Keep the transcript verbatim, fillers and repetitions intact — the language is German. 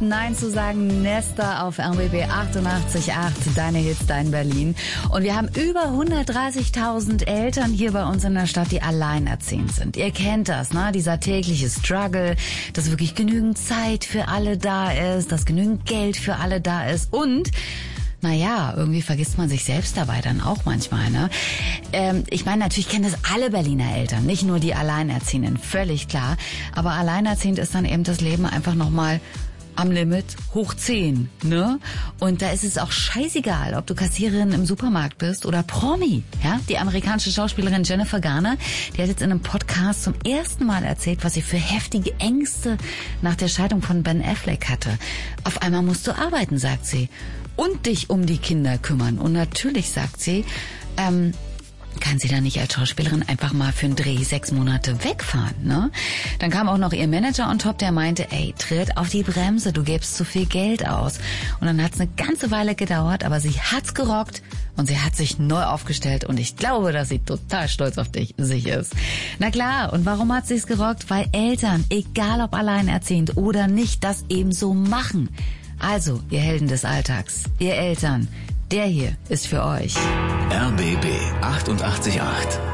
Nein zu sagen. Nesta auf R B B achtundachtzig Komma acht, deine Hits, dein Berlin. Und wir haben über hundertdreißigtausend Eltern hier bei uns in der Stadt, die alleinerziehend sind. Ihr kennt das, ne? Dieser tägliche Struggle, dass wirklich genügend Zeit für alle da ist, dass genügend Geld für alle da ist und naja, irgendwie vergisst man sich selbst dabei dann auch manchmal, ne? Ähm, ich meine, natürlich kennen das alle Berliner Eltern, nicht nur die Alleinerziehenden, völlig klar. Aber alleinerziehend ist dann eben das Leben einfach nochmal am Limit hoch zehn, ne? Und da ist es auch scheißegal, ob du Kassiererin im Supermarkt bist oder Promi, ja? Die amerikanische Schauspielerin Jennifer Garner, die hat jetzt in einem Podcast zum ersten Mal erzählt, was sie für heftige Ängste nach der Scheidung von Ben Affleck hatte. Auf einmal musst du arbeiten, sagt sie. Und dich um die Kinder kümmern. Und natürlich, sagt sie, ähm, kann sie dann nicht als Schauspielerin einfach mal für einen Dreh sechs Monate wegfahren, ne? Dann kam auch noch ihr Manager on top, der meinte, ey, tritt auf die Bremse, du gibst zu viel Geld aus. Und dann hat's eine ganze Weile gedauert, aber sie hat's gerockt und sie hat sich neu aufgestellt und ich glaube, dass sie total stolz auf dich sich ist. Na klar, und warum hat sie's gerockt? Weil Eltern, egal ob alleinerziehend oder nicht, das eben so machen. Also, ihr Helden des Alltags, ihr Eltern, der hier ist für euch. R B B achtundachtzig Komma acht.